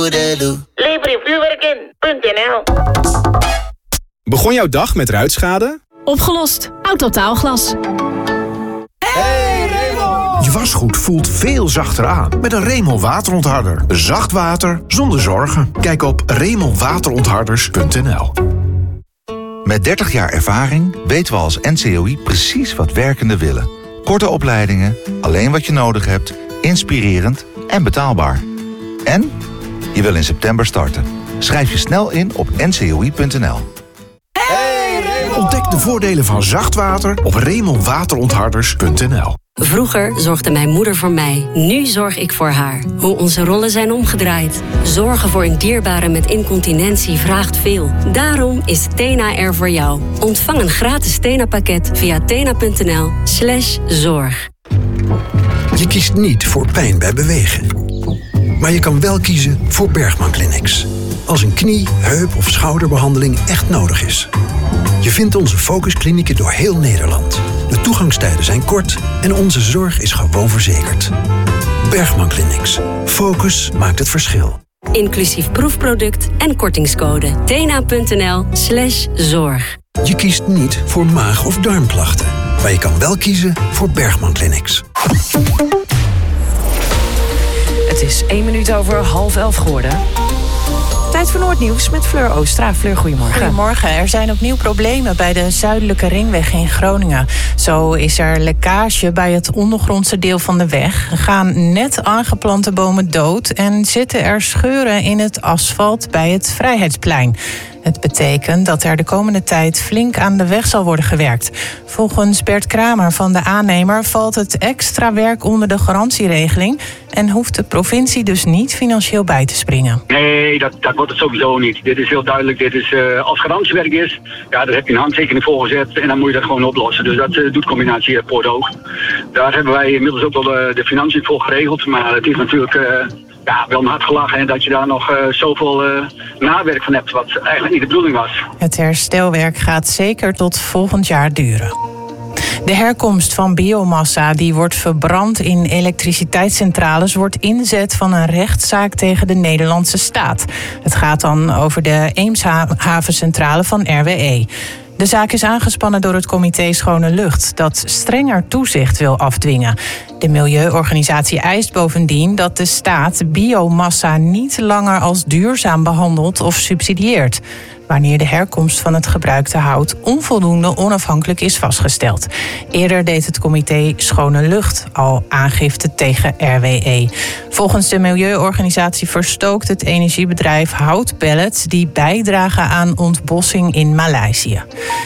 toedeloe. Lever je vuurwerk in.nl. Begon jouw dag met ruitschade? Opgelost. Autotaalglas. Hey Raymond! Je wasgoed voelt veel zachter aan met een Raymond waterontharder. Zacht water zonder zorgen. Kijk op RaymondWaterontharders.nl. Met 30 jaar ervaring weten we als NCOI precies wat werkenden willen. Korte opleidingen, alleen wat je nodig hebt, inspirerend en betaalbaar. En je wil in september starten. Schrijf je snel in op ncoi.nl. Ontdek de voordelen van zacht water op RaymondWaterontharders.nl. Vroeger zorgde mijn moeder voor mij. Nu zorg ik voor haar. Hoe onze rollen zijn omgedraaid. Zorgen voor een dierbare met incontinentie vraagt veel. Daarom is Tena er voor jou. Ontvang een gratis Tena-pakket via tena.nl/zorg. Je kiest niet voor pijn bij bewegen. Maar je kan wel kiezen voor Bergman Clinics. Als een knie, heup of schouderbehandeling echt nodig is. Je vindt onze focusklinieken door heel Nederland. De toegangstijden zijn kort en onze zorg is gewoon verzekerd. Bergman Clinics. Focus maakt het verschil. Inclusief proefproduct en kortingscode. tena.nl/zorg. Je kiest niet voor maag- of darmklachten. Maar je kan wel kiezen voor Bergman Clinics. Het is 1 minuut over 10:30 geworden. Tijd voor Noordnieuws met Fleur Oostra. Fleur, goedemorgen. Goedemorgen. Er zijn opnieuw problemen bij de Zuidelijke Ringweg in Groningen. Zo is er lekkage bij het ondergrondse deel van de weg. Gaan net aangeplante bomen dood en zitten er scheuren in het asfalt bij het Vrijheidsplein. Het betekent dat er de komende tijd flink aan de weg zal worden gewerkt. Volgens Bert Kramer van de aannemer valt het extra werk onder de garantieregeling en hoeft de provincie dus niet financieel bij te springen. Nee, dat wordt het sowieso niet. Dit is heel duidelijk. Dit is als garantiewerk is, ja, daar heb je een handtekening voor gezet en dan moet je dat gewoon oplossen. Dus dat doet combinatie Poortoog. Daar hebben wij inmiddels ook wel de financiën voor geregeld, maar het is natuurlijk wel een hard gelachen en dat je daar nog zoveel nawerk van hebt, wat eigenlijk niet de bedoeling was. Het herstelwerk gaat zeker tot volgend jaar duren. De herkomst van biomassa die wordt verbrand in elektriciteitscentrales wordt inzet van een rechtszaak tegen de Nederlandse staat. Het gaat dan over de Eemshavencentrale van RWE. De zaak is aangespannen door het comité Schone Lucht, dat strenger toezicht wil afdwingen. De milieuorganisatie eist bovendien dat de staat biomassa niet langer als duurzaam behandelt of subsidieert, wanneer de herkomst van het gebruikte hout onvoldoende onafhankelijk is vastgesteld. Eerder deed het comité Schone Lucht al aangifte tegen RWE. Volgens de milieuorganisatie verstookt het energiebedrijf houtpellets die bijdragen aan ontbossing in Maleisië.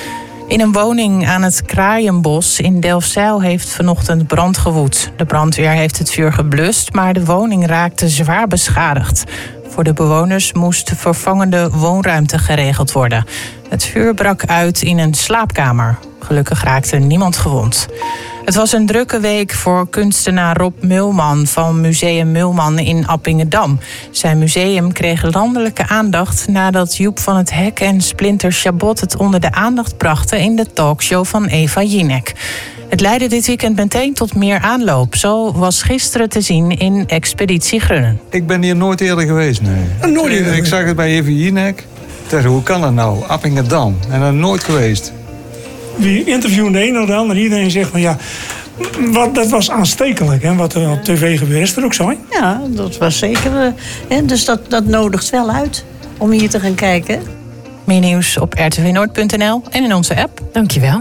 In een woning aan het Kraaienbos in Delfzijl heeft vanochtend brand gewoed. De brandweer heeft het vuur geblust, maar de woning raakte zwaar beschadigd. Voor de bewoners moest vervangende woonruimte geregeld worden. Het vuur brak uit in een slaapkamer. Gelukkig raakte niemand gewond. Het was een drukke week voor kunstenaar Rob Mulman van Museum Mulman in Appingedam. Zijn museum kreeg landelijke aandacht nadat Joep van het Hek en Splinter Chabot het onder de aandacht brachten in de talkshow van Eva Jinek. Het leidde dit weekend meteen tot meer aanloop. Zo was gisteren te zien in Expeditie Grunnen. Ik ben hier nooit eerder geweest, nee. Nooit eerder? Ik zag het bij Eva Jinek. Ik dacht, hoe kan dat nou? Appingedam. En dan nooit geweest. Die interviewen de een of de ander. Iedereen zegt van ja, dat was aanstekelijk. Hè, wat er op tv gebeurt. Is er ook zo? Hè? Ja, dat was zeker. Dus dat nodigt wel uit om hier te gaan kijken. Meer nieuws op rtvnoord.nl en in onze app. Dankjewel.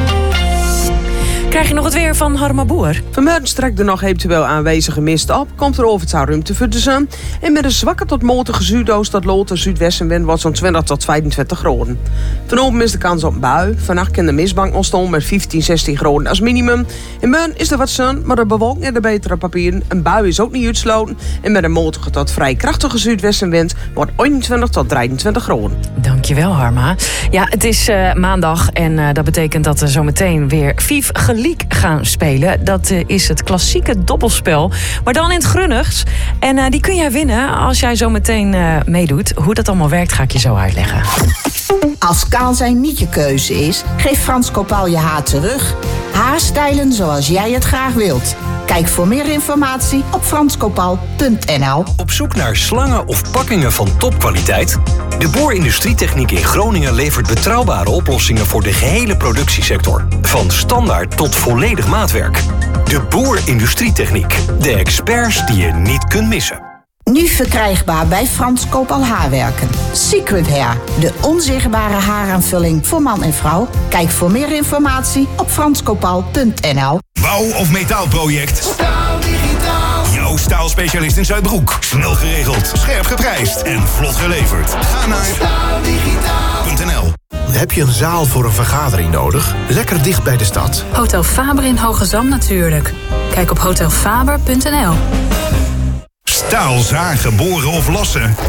Krijg je nog het weer van Harma Boer? Vanmiddag trekt de nog eventueel aanwezige mist op. Komt er over het ruimte voor de zon. En met een zwakke tot matige zuidoost tot lood en zuidwestenwind wordt zo'n 20 tot 25 graden. Vanavond is de kans op een bui. Vannacht kan de mistbank ontstaan met 15, 16 graden als minimum. In morgen is er wat zon, maar de bewolking en de betere papieren. Een bui is ook niet uitsloten. En met een matige tot vrij krachtige zuidwestenwind wordt 21 tot 23 graden. Dankjewel, Harma. Ja, het is maandag en dat betekent dat we zometeen weer Vief Geliek gaan spelen. Dat is het klassieke dobbelspel, maar dan in het Grunnigs. En die kun jij winnen als jij zometeen meedoet. Hoe dat allemaal werkt, ga ik je zo uitleggen. Als kaal zijn niet je keuze is, geef Frans Kopal je haar terug. Haarstijlen zoals jij het graag wilt. Kijk voor meer informatie op franskopal.nl. Op zoek naar slangen of pakkingen van topkwaliteit? De Boer Industrietechniek in Groningen levert betrouwbare oplossingen voor de gehele productiesector. Van standaard tot volledig maatwerk. De Boer Industrietechniek. De experts die je niet kunt missen. Nu verkrijgbaar bij Frans Kopal Haarwerken. Secret Hair, de onzichtbare haaraanvulling voor man en vrouw. Kijk voor meer informatie op franskopal.nl. Bouw- of metaalproject? Staal Digitaal. Jouw staalspecialist in Zuidbroek. Snel geregeld, scherp geprijsd en vlot geleverd. Ga naar staaldigitaal.nl. Heb je een zaal voor een vergadering nodig? Lekker dicht bij de stad. Hotel Faber in Hoogezand natuurlijk. Kijk op hotelfaber.nl. Staal zagen, boren of lossen?